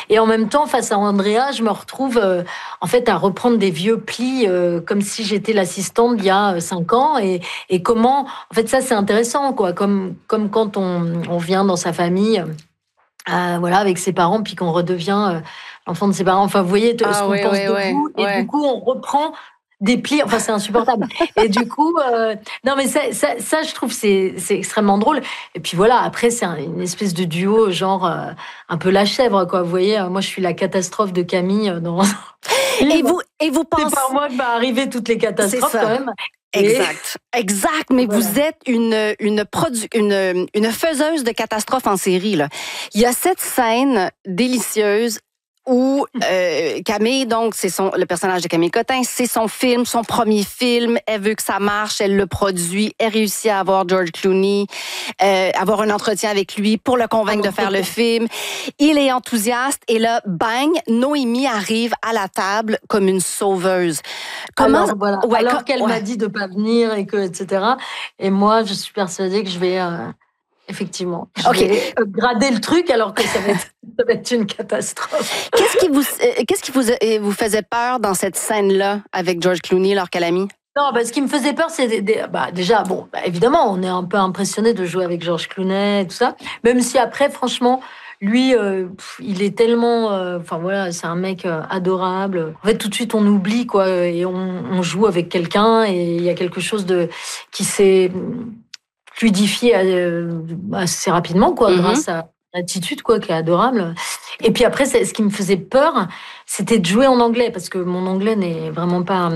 Et en même temps, face à Andrea, je me retrouve en fait à reprendre des vieux plis comme si j'étais l'assistante d'il y a 5 ans. Et comment, en fait, ça c'est intéressant, quoi. Comme quand on vient dans sa famille, voilà, avec ses parents, puis qu'on redevient l'enfant de ses parents. Enfin, vous voyez ce qu'on pense de vous, et du coup, on reprend des plis. Enfin, c'est insupportable. Et du coup, non, mais ça, je trouve, c'est extrêmement drôle. Et puis voilà, après, c'est une espèce de duo, genre un peu la chèvre, quoi. Vous voyez, moi, je suis la catastrophe de Camille dans. Et vous pensez. C'est par moi que va arriver toutes les catastrophes, quand même. Exact. Mais voilà. Vous êtes une faiseuse de catastrophes en série, là. Il y a cette scène délicieuse où Camille, donc, le personnage de Camille Cotin, c'est son film, son premier film. Elle veut que ça marche, elle le produit, elle réussit à avoir George Clooney, avoir un entretien avec lui pour le convaincre de faire le film. Il est enthousiaste et là, bang, Noémie arrive à la table comme une sauveuse. Alors qu'elle m'a dit de pas venir et que etc. Et moi, je suis persuadée que je vais effectivement vais grader le truc alors que ça va être une catastrophe. Qu'est-ce qui vous faisait peur dans cette scène-là avec George Clooney, leur calami? Non, ce qui me faisait peur, c'est déjà, évidemment, on est un peu impressionné de jouer avec George Clooney et tout ça, même si après, franchement, lui, il est tellement, c'est un mec adorable. En fait, tout de suite, on oublie, quoi, et on joue avec quelqu'un, et il y a quelque chose qui s'est fluidifié assez rapidement, quoi, grâce à l'attitude, quoi, qui est adorable. Et puis après, ce qui me faisait peur, c'était de jouer en anglais, parce que mon anglais n'est vraiment pas.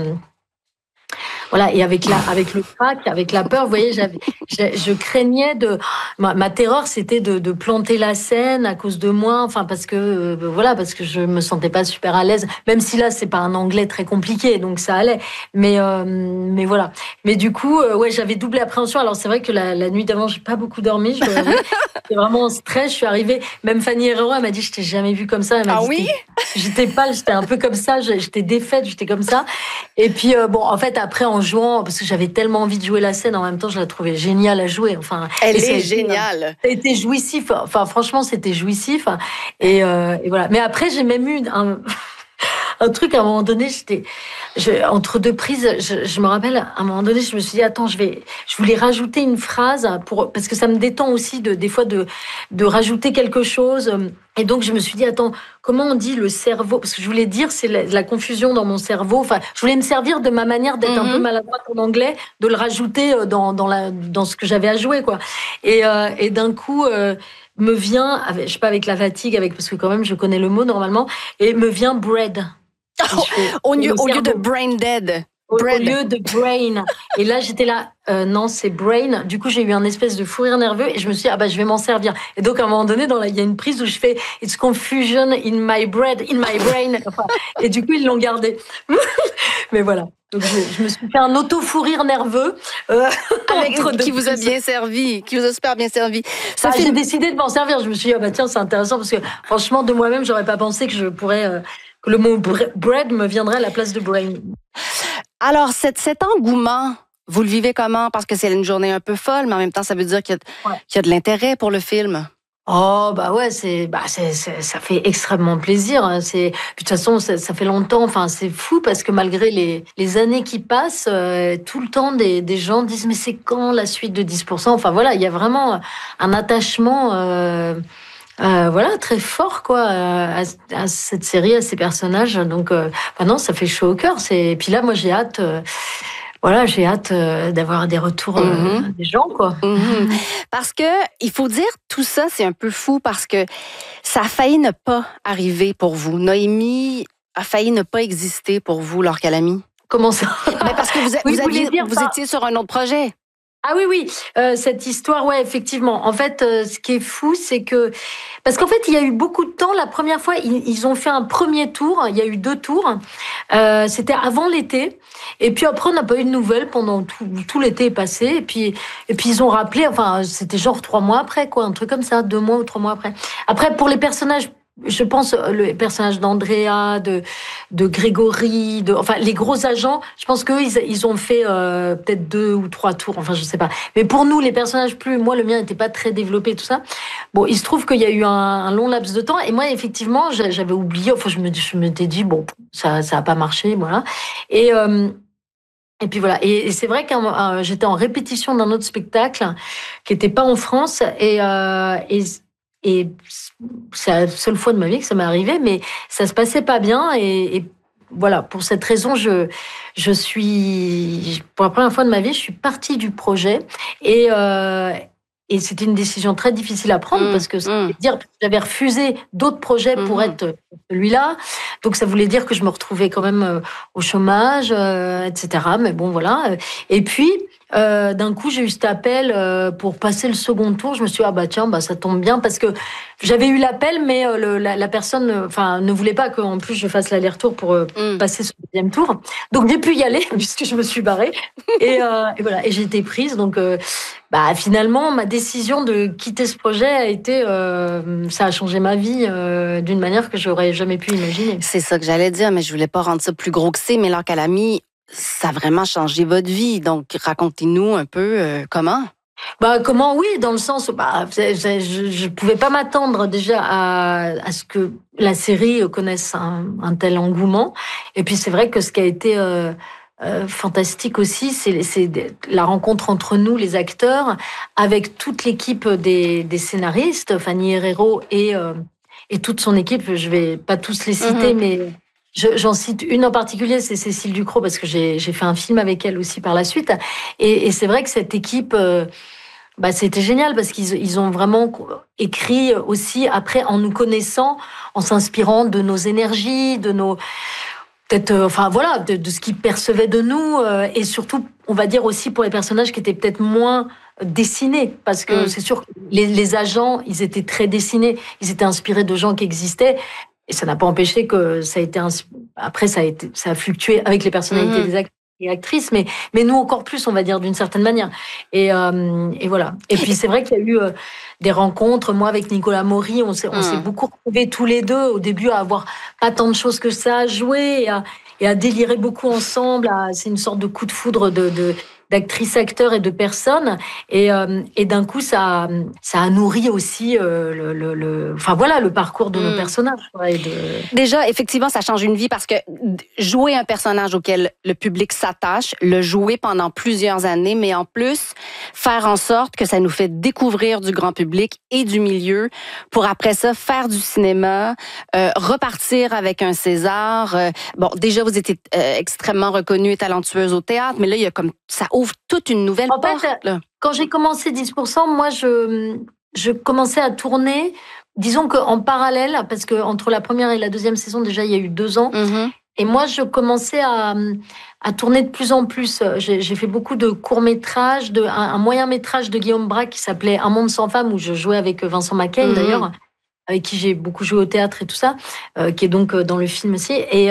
Voilà, et avec le trac, avec la peur, vous voyez, je craignais ma terreur, c'était de planter la scène à cause de moi, enfin, parce que je me sentais pas super à l'aise, même si là, c'est pas un anglais très compliqué, donc ça allait. Mais voilà. Mais du coup, j'avais double appréhension. Alors, c'est vrai que la nuit d'avant, j'ai pas beaucoup dormi, je dois avouer. J'étais vraiment en stress, je suis arrivée, même Fanny Herrero, elle m'a dit, je t'ai jamais vue comme ça. Elle m'a dit, oui? J'étais pâle, j'étais un peu comme ça, j'étais défaite, j'étais comme ça. Et puis, en fait, après, en jouant, parce que j'avais tellement envie de jouer la scène, en même temps, je la trouvais géniale à jouer. Enfin, elle est géniale. Ça a été jouissif. Enfin, franchement, c'était jouissif. Et voilà. Mais après, j'ai même eu un truc, à un moment donné, entre deux prises, je me rappelle, à un moment donné, je me suis dit, attends, je voulais rajouter une phrase parce que ça me détend aussi des fois de rajouter quelque chose. Et donc, je me suis dit, attends, comment on dit le cerveau? Parce que je voulais dire, c'est la confusion dans mon cerveau. Enfin, je voulais me servir de ma manière d'être un peu maladroite en anglais, de le rajouter dans ce que j'avais à jouer, quoi. Et d'un coup, me vient, je sais pas, avec la fatigue, parce que quand même, je connais le mot normalement, et me vient bread. Au lieu de brain dead. Au lieu de brain. Et là, j'étais là, non, c'est brain. Du coup, j'ai eu un espèce de fou rire nerveux et je me suis dit, je vais m'en servir. Et donc, à un moment donné, il y a une prise où je fais It's confusion in my brain. Enfin, et du coup, ils l'ont gardé. Mais voilà. Donc, je me suis fait un auto-fou rire nerveux. Qui vous a bien servi, qui vous a super bien servi. J'ai décidé de m'en servir. Je me suis dit, tiens, c'est intéressant parce que franchement, de moi-même, j'aurais pas pensé que je pourrais, que le mot bread me viendrait à la place de brain. Alors, cet engouement, vous le vivez comment? Parce que c'est une journée un peu folle, mais en même temps, ça veut dire qu'il y a de l'intérêt pour le film. Oh, ça fait extrêmement plaisir. Puis, de toute façon, ça fait longtemps. Enfin, c'est fou parce que malgré les années qui passent, tout le temps, des gens disent, mais c'est quand la suite de 10%? Enfin, voilà, il y a vraiment un attachement, très fort, quoi, à cette série, à ces personnages. Donc, non, ça fait chaud au cœur. Et puis là, moi, j'ai hâte. J'ai hâte d'avoir des retours des gens, quoi. Parce que, il faut dire, tout ça, c'est un peu fou parce que ça a failli ne pas arriver pour vous. Noémie a failli ne pas exister pour vous, Laure Calamy. Comment ça? Parce que vous étiez sur un autre projet. Ah oui, cette histoire, effectivement. En fait, ce qui est fou, c'est que... Parce qu'en fait, il y a eu beaucoup de temps. La première fois, ils ont fait un premier tour. Il y a eu 2 tours. C'était avant l'été. Et puis après, on n'a pas eu de nouvelles pendant tout l'été est passé. Et puis ils ont rappelé, enfin, c'était genre 3 mois après, quoi. Un truc comme ça, 2 mois ou 3 mois après. Après, pour les personnages je pense, le personnage d'Andrea, de Grégory, enfin, les gros agents, je pense qu'eux, ils ont fait peut-être 2 ou 3 tours, enfin, je sais pas. Mais pour nous, les personnages moi, le mien n'était pas très développé, tout ça. Bon, il se trouve qu'il y a eu un long laps de temps, et moi, effectivement, j'avais oublié, enfin, je m'étais dit, bon, ça a pas marché, voilà. Et puis voilà. Et c'est vrai que j'étais en répétition d'un autre spectacle qui n'était pas en France, et c'est la seule fois de ma vie que ça m'est arrivé, mais ça se passait pas bien. Et voilà, pour cette raison, pour la première fois de ma vie, je suis partie du projet. Et c'était une décision très difficile à prendre parce que ça voulait dire que j'avais refusé d'autres projets pour être celui-là. Donc ça voulait dire que je me retrouvais quand même au chômage, etc. Mais bon, voilà. Et puis, d'un coup, j'ai eu cet appel pour passer le second tour. Je me suis dit, ah bah tiens, bah, ça tombe bien parce que j'avais eu l'appel, mais la personne ne voulait pas qu'en plus je fasse l'aller-retour pour passer ce deuxième tour. Donc j'ai pu y aller puisque je me suis barrée. Et voilà, et j'ai été prise. Donc finalement, ma décision de quitter ce projet a été, ça a changé ma vie d'une manière que j'aurais jamais pu imaginer. C'est ça que j'allais dire, mais je voulais pas rendre ça plus gros que c'est. Mais Laure Calamy, ça a vraiment changé votre vie. Donc racontez-nous un peu comment. Comment, oui, dans le sens, je pouvais pas m'attendre déjà à ce que la série connaisse un tel engouement. Et puis c'est vrai que ce qui a été fantastique aussi, c'est la rencontre entre nous, les acteurs, avec toute l'équipe des scénaristes, Fanny Herrero et toute son équipe. Je vais pas tous les citer, mais j'en cite une en particulier, c'est Cécile Ducrot, parce que j'ai fait un film avec elle aussi par la suite. Et c'est vrai que cette équipe, c'était génial parce qu'ils ont vraiment écrit aussi après en nous connaissant, en s'inspirant de nos énergies, de nos peut-être, de ce qu'ils percevaient de nous, et surtout, on va dire aussi pour les personnages qui étaient peut-être moins dessinés, parce que c'est sûr que les agents, ils étaient très dessinés, ils étaient inspirés de gens qui existaient, et ça n'a pas empêché que ça a été après ça a fluctué avec les personnalités des acteurs et actrices, mais nous encore plus, on va dire, d'une certaine manière. Et voilà. Et puis c'est vrai qu'il y a eu des rencontres. Moi, avec Nicolas Maury, on s'est beaucoup retrouvés tous les deux au début à avoir pas tant de choses que ça à jouer et à délirer beaucoup ensemble. C'est une sorte de coup de foudre d'actrices, acteurs et de personnes. Et d'un coup, ça a nourri aussi le parcours de nos personnages. Déjà, effectivement, ça change une vie parce que jouer un personnage auquel le public s'attache, le jouer pendant plusieurs années, mais en plus, faire en sorte que ça nous fait découvrir du grand public et du milieu pour après ça faire du cinéma, repartir avec un César. Déjà, vous étiez extrêmement reconnue et talentueuse au théâtre, mais là, il y a comme ça ouvre toute une nouvelle porte. Là. Quand j'ai commencé 10%, moi, je commençais à tourner, disons qu'en parallèle, parce qu'entre la première et la deuxième saison, déjà, il y a eu 2 ans. Et moi, je commençais à tourner de plus en plus. J'ai fait beaucoup de courts-métrages, un moyen-métrage de Guillaume Braque qui s'appelait Un monde sans femme, où je jouais avec Vincent Macaigne, d'ailleurs, avec qui j'ai beaucoup joué au théâtre et tout ça, qui est donc dans le film aussi. Et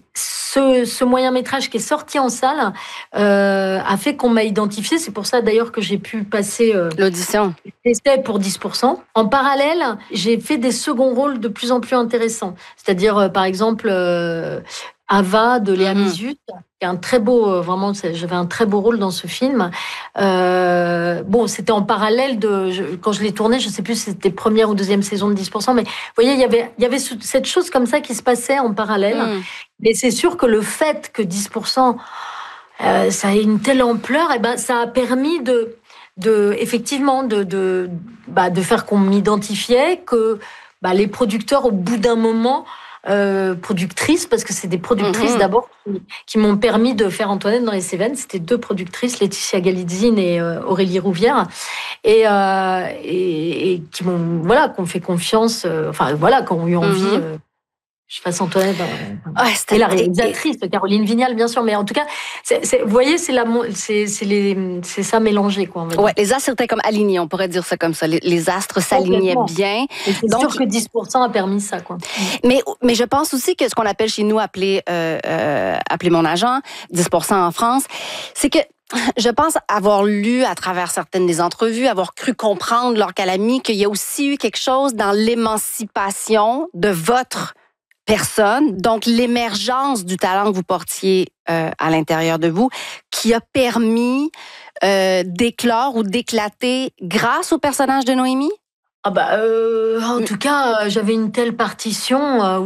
ce moyen-métrage qui est sorti en salle a fait qu'on m'a identifié. C'est pour ça d'ailleurs que j'ai pu passer l'audition. L'essai pour 10%. En parallèle, j'ai fait des seconds rôles de plus en plus intéressants. C'est-à-dire, par exemple, Ava de Léa Misus, qui est un très beau, vraiment, j'avais un très beau rôle dans ce film. C'était en parallèle quand je l'ai tourné, je sais plus si c'était première ou deuxième saison de 10%, mais vous voyez, il y avait cette chose comme ça qui se passait en parallèle. Mais c'est sûr que le fait que 10%, ça ait une telle ampleur, ça a permis effectivement, de faire qu'on m'identifiait, que les producteurs, au bout d'un moment, productrices, parce que c'est des productrices d'abord qui m'ont permis de faire Antoinette dans les Cévennes. C'était 2 productrices, Laetitia Galitzine et Aurélie Rouvière, et qui m'ont fait confiance, qui ont eu envie. Je fasse Antoinette. Et la réalisatrice, Caroline Vignal, bien sûr. Mais en tout cas, vous voyez, c'est ça mélangé, quoi. Ouais, les astres étaient comme alignés, on pourrait dire ça comme ça. Les astres s'alignaient bien. Et c'est sûr que 10% a permis ça, quoi. Mais je pense aussi que ce qu'on appelle chez nous, appeler mon agent, 10% en France, c'est que Je pense avoir lu à travers certaines des entrevues, avoir cru comprendre, Laure Calamy, qu'il y a aussi eu quelque chose dans l'émancipation de votre personne, donc l'émergence du talent que vous portiez à l'intérieur de vous, qui a permis d'éclore ou d'éclater grâce au personnage de Noémie? En tout cas, j'avais une telle partition.